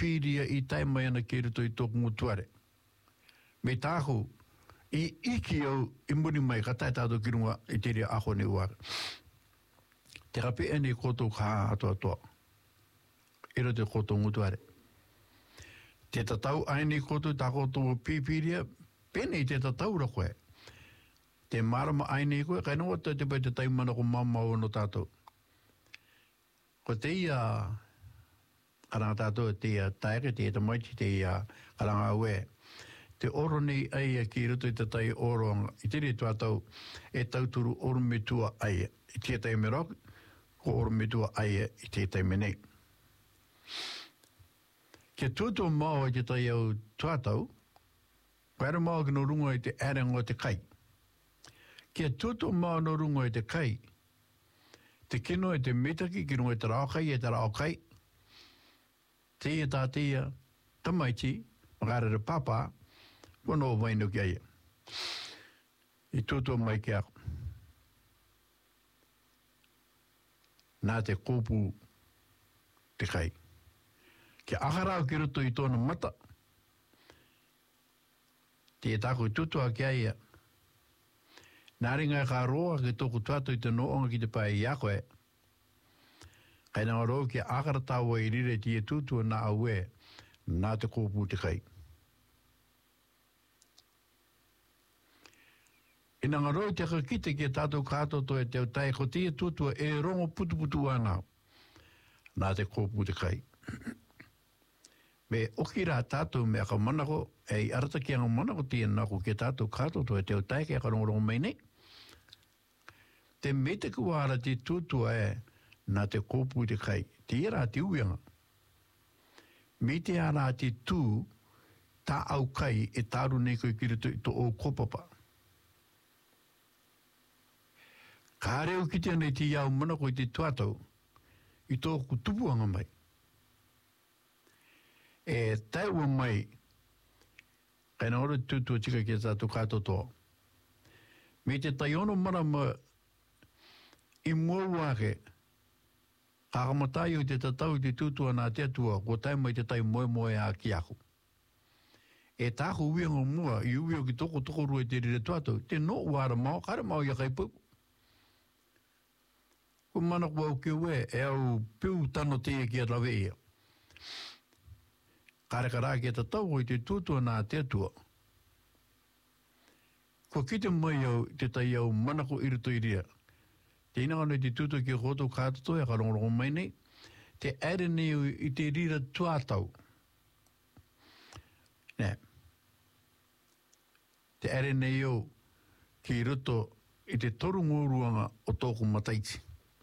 pipiria I tai mai ana ke ruto I tōku ngutuare. Me tāhu, I iki au I muni mai ka tai tātou ki runga I te rea aho ne uara. Te rapi ene koto ka atoa toa. Ira te koto ngutuare. Te tatau aini koto ta koto pipiria, pene I te tatau ra koe. Te marama aini koe, kai noa te pai te taimana ko mamma o no tātou. Ko te ia karanga tātou, te ia taere, te ia tamaiti, te ia karanga aue. Te oro nei aia ki ruto I te tai oroanga. I te re tuatau e tauturu oro me tua aia. I te tai me rock, ko oro me tua aia I te tai me nei. Ke tūtua mao I te tai au tuatau, koera mao ki no rungo I te arengo te kai. Ke tūtua mao no rungo I te kai, te kino I te metaki, ki rungo I te raokai, e te raokai, te ia tā te ia, tamaiti, makarere papa, wano o waino ki aia. I tūtua mai ki ako. Nā te kōpū te kai. Ke akarao ki roto I tōna mata. Te e tāko I tutua ki aia. Nā ringa ka roa ki tōku tuatu I te noonga ki te pai I a koe. Kai nā roa ki akara tāua I rire ti e tutua nā aue nā te kōpū te kai. Ina ngā roa te kakite ki tātou kātoto e teo tai ko tia tutua e rongo putu anga nā te kōpū te kai. Me oki rā tātou me aka manako e arata ki anga manako tia nako ki tātou kātoto e teo tai ki aka rongo mai nei. Te mete kuara te tutua e nā te kōpū te kai. Te ira te uianga. Me te ara te tū tā au kai e tāru nei koe ki rito I tō o kopapa. Ka reo ki te nei te iau manako I te tuatau I tōku tupuanga mai. E taiwa mai kai nā ora tūtua tika ki tātou kātotoa. Me te taiono marama I mua wake kakamatai o te tatau I te tūtua nā te atua ko tai mai te tai moe a ki ako. E tāko uianga mua I uio ki toko rua te rire tuatau te no wara mao, kare mao ia kai pupu. Ko mana kua o ke ue e au piu tano te ki a rawe ia. Kare karā ki a tatau o I te tūtua nā te atua. Ko kite mai au te tai au manako irito iria. Te inanga te tūtua ki a koto kātoto e ka rongo mai nei. Te ere nei I te rira tuatau. Nē. Te ere nei au ki roto I te toru ngoruanga o tōku mataiti.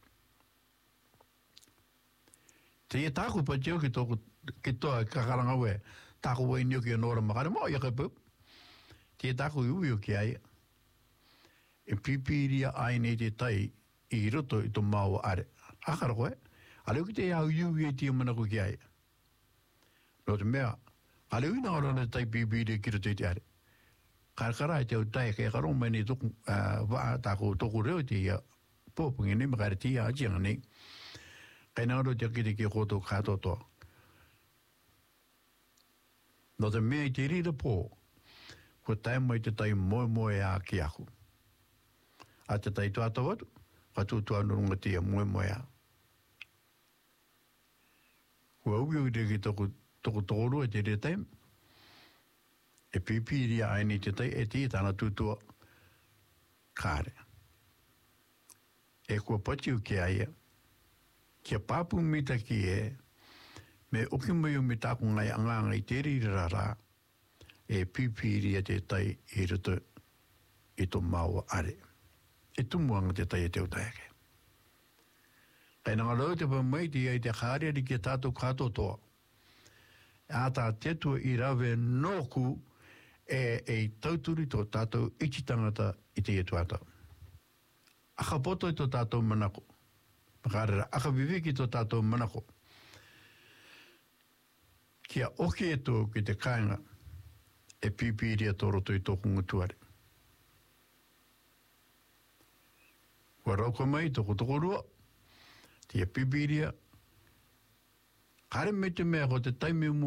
Te ia tāku patio ki tōku ki toa kakaranga ue. Tāku wai nio ki a nora makare mao ia kai pup. Te ia tāku iuio ki aia. E pipiria ai nei te tai I roto I tō māua are. Akara koe. Aleu ki te au iuio ti manako ki aia. No te mea. Aleu ina ora na tai pipiria ki roto I te are. Karakara I te au tai kei karong mai nei tōku tāku tōku reo ti ia pōpungi nei makare ti ia ajianga nei. Kai nā ro te kite ki koto kātotoa. No te mea I te rira pō, ko tai mai te tai moe a ki aku. A te tai tuatau atu, ka tūtua nurunga tia moe a. Kua uio I te ki toko tōru e te rira taim, e pipiria aini te tai e tia tāna tūtua kāre. E kua patiu ki aia, kia pāpu mita ki e, me oki mai o me tāku ngai anganga I te rira e pipiria te tai I roto I tō māua are. E tumuanga te tai e te utaiake. Kai nanga rau te pamaiti ai te kāreari ki tātou kātotoa. A tā tetua I rawe nōku e tauturi tō tātou iti tangata I te etuatau. Aka poto I tō tātou manako. Makarera, aka viviki tō tātou manako. Kia oki e tō ki te kāinga e pipiria tō roto I tōku ngutuare. Kua rauka mai tōku tokorua, tia pipiria, kare me te mea ko te taimi